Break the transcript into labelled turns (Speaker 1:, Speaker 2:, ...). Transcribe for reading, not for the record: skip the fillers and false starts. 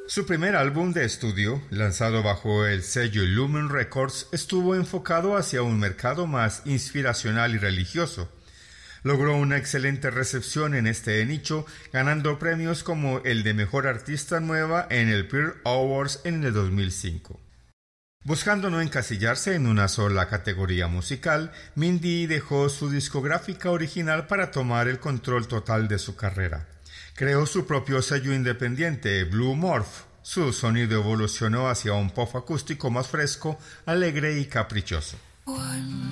Speaker 1: Su primer álbum de estudio, lanzado bajo el sello Lumen Records, estuvo enfocado hacia un mercado más inspiracional y religioso. Logró una excelente recepción en este nicho, ganando premios como el de Mejor Artista Nueva en el Peer Awards en el 2005. Buscando no encasillarse en una sola categoría musical, Mindy dejó su discográfica original para tomar el control total de su carrera. Creó su propio sello independiente, Blue Morph. Su sonido evolucionó hacia un pop acústico más fresco, alegre y caprichoso.